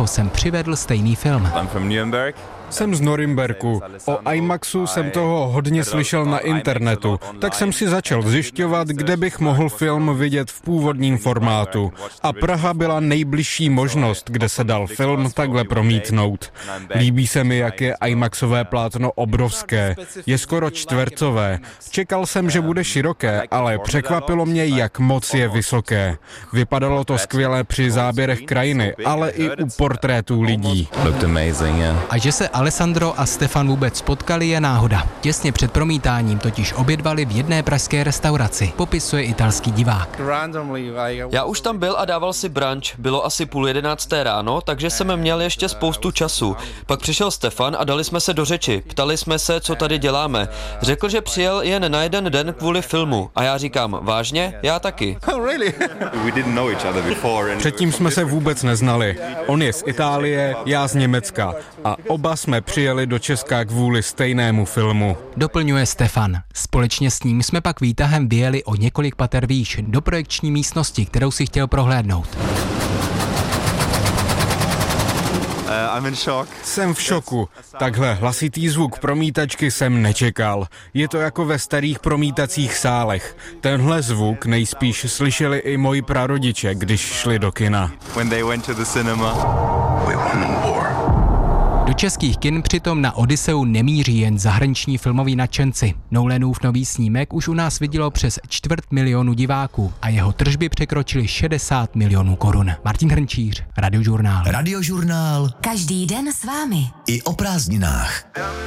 kterého jsem přivedl stejný film. Jsem z Norimberku. O IMAXu jsem toho hodně slyšel na internetu, tak jsem si začal zjišťovat, kde bych mohl film vidět v původním formátu. A Praha byla nejbližší možnost, kde se dal film takhle promítnout. Líbí se mi, jak je IMAXové plátno obrovské. Je skoro čtvercové. Čekal jsem, že bude široké, ale překvapilo mě, jak moc je vysoké. Vypadalo to skvěle při záběrech krajiny, ale i u portrétů lidí. A že se Alessandro a Stefan vůbec potkali, je náhoda. Těsně před promítáním totiž obědvali v jedné pražské restauraci, popisuje italský divák. Já už tam byl a dával si brunch. Bylo asi 10:30 ráno, takže jsem měl ještě spoustu času. Pak přišel Stefan a dali jsme se do řeči. Ptali jsme se, co tady děláme. Řekl, že přijel jen na jeden den kvůli filmu. A já říkám, vážně? Já taky. Předtím jsme se vůbec neznali. On je z Itálie, já z Německa. A oba jsme přijeli do Česka kvůli stejnému filmu. Doplňuje Stefan. Společně s ním jsme pak výtahem vyjeli o několik pater výš do projekční místnosti, kterou si chtěl prohlédnout. Jsem v šoku. Takhle hlasitý zvuk promítačky jsem nečekal. Je to jako ve starých promítacích sálech. Tenhle zvuk nejspíš slyšeli i moji prarodiče, když šli do kina. Do českých kin přitom na Odysseu nemíří jen zahraniční filmoví nadšenci. Nolanův nový snímek už u nás vidělo přes 250 000 diváků a jeho tržby překročily 60 milionů korun. Martin Hrnčíř, Radiožurnál. Radiožurnál. Každý den s vámi. I o prázdninách.